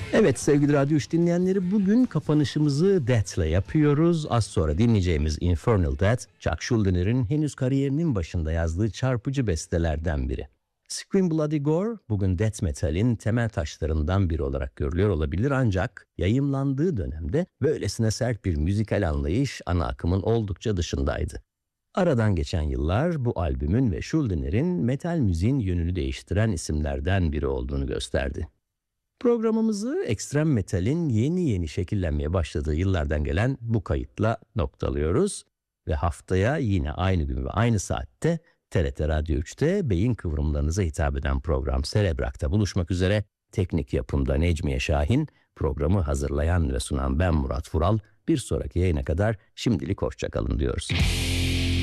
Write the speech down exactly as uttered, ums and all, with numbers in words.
Evet sevgili Radyo üç dinleyenleri, bugün kapanışımızı Death'le yapıyoruz. Az sonra dinleyeceğimiz Infernal Death, Chuck Schuldiner henüz kariyerinin başında yazdığı çarpıcı bestelerden biri. Scream Bloody Gore bugün death metal'in temel taşlarından biri olarak görülüyor olabilir, ancak yayımlandığı dönemde böylesine sert bir müzikal anlayış ana akımın oldukça dışındaydı. Aradan geçen yıllar bu albümün ve Schuldiner'in metal müziğin yönünü değiştiren isimlerden biri olduğunu gösterdi. Programımızı ekstrem metalin yeni yeni şekillenmeye başladığı yıllardan gelen bu kayıtla noktalıyoruz. Ve haftaya yine aynı gün ve aynı saatte T R T Radyo üçte beyin kıvrımlarınıza hitap eden program Cerebrak'ta buluşmak üzere. Teknik yapımda Necmiye Şahin, programı hazırlayan ve sunan ben Murat Vural. Bir sonraki yayına kadar şimdilik hoşça kalın diyoruz.